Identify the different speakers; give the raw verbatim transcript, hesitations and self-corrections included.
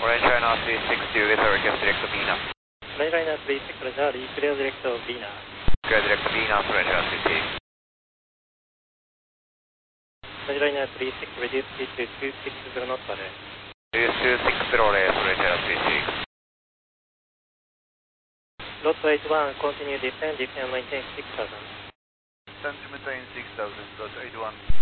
Speaker 1: Orange Liner three six two with a request direct to Bina.
Speaker 2: Orange Liner three six two, Charlie, clear direct to Bina.
Speaker 1: Clear direct to Bina, Orange Liner three six.
Speaker 2: Orange Liner three six, reduce speed to two six zero knots per day.
Speaker 1: Reduce two six zero left, Orange Liner three six.
Speaker 2: Lot eight one, continue descend, descend maintain six thousand.
Speaker 3: Descend to maintain six thousand, dot eight one.